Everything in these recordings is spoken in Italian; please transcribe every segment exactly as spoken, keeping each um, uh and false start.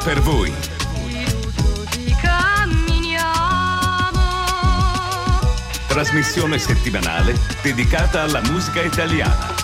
per voi. Trasmissione settimanale dedicata alla musica italiana.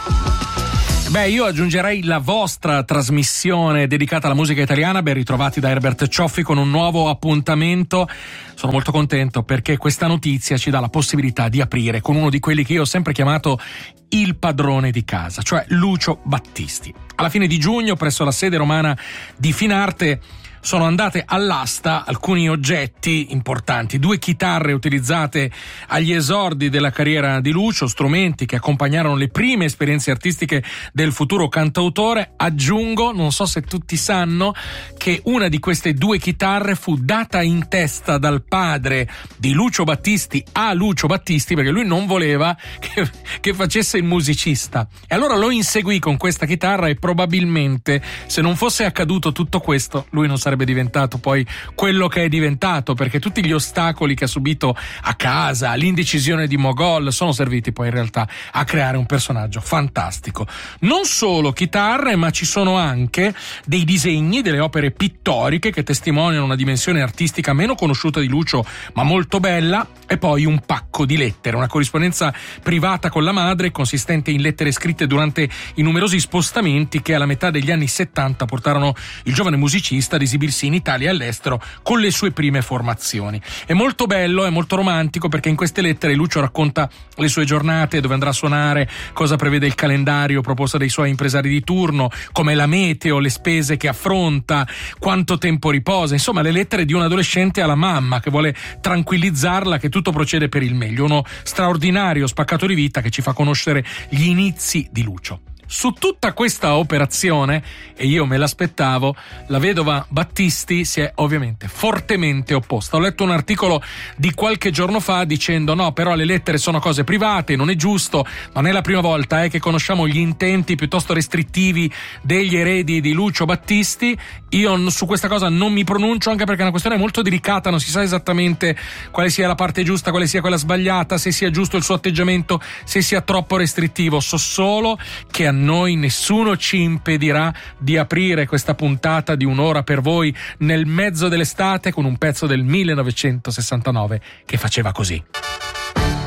Beh, io aggiungerei la vostra trasmissione dedicata alla musica italiana. Ben ritrovati da Herbert Cioffi con un nuovo appuntamento. Sono molto contento perché questa notizia ci dà la possibilità di aprire con uno di quelli che io ho sempre chiamato il padrone di casa, cioè Lucio Battisti. Alla fine di giugno, presso la sede romana di Finarte, sono andate all'asta alcuni oggetti importanti, due chitarre utilizzate agli esordi della carriera di Lucio, strumenti che accompagnarono le prime esperienze artistiche del futuro cantautore. Aggiungo, non so se tutti sanno, che una di queste due chitarre fu data in testa dal padre di Lucio Battisti a Lucio Battisti, perché lui non voleva che, che facesse il musicista, e allora lo inseguì con questa chitarra, e probabilmente se non fosse accaduto tutto questo lui non sarebbe sarebbe diventato poi quello che è diventato, perché tutti gli ostacoli che ha subito a casa, l'indecisione di Mogol, sono serviti poi in realtà a creare un personaggio fantastico. Non solo chitarre, ma ci sono anche dei disegni, delle opere pittoriche che testimoniano una dimensione artistica meno conosciuta di Lucio, ma molto bella, e poi un pacco di lettere, una corrispondenza privata con la madre consistente in lettere scritte durante i numerosi spostamenti che alla metà degli anni settanta portarono il giovane musicista ad esibirsi in Italia e all'estero con le sue prime formazioni. È molto bello, è molto romantico, perché in queste lettere Lucio racconta le sue giornate, dove andrà a suonare, cosa prevede il calendario proposto dai suoi impresari di turno, com'è la meteo, le spese che affronta, quanto tempo riposa, insomma le lettere di un adolescente alla mamma che vuole tranquillizzarla che tutto procede per il meglio. Uno straordinario spaccato di vita che ci fa conoscere gli inizi di Lucio. Su tutta questa operazione, e io me l'aspettavo, la vedova Battisti si è ovviamente fortemente opposta. Ho letto un articolo di qualche giorno fa dicendo no, però le lettere sono cose private, non è giusto, non è la prima volta eh, che conosciamo gli intenti piuttosto restrittivi degli eredi di Lucio Battisti. Io su questa cosa non mi pronuncio, anche perché è una questione molto delicata, non si sa esattamente quale sia la parte giusta, quale sia quella sbagliata, se sia giusto il suo atteggiamento, se sia troppo restrittivo. So solo che a noi nessuno ci impedirà di aprire questa puntata di Un'ora per voi nel mezzo dell'estate con un pezzo del millenovecentosessantanove che faceva così.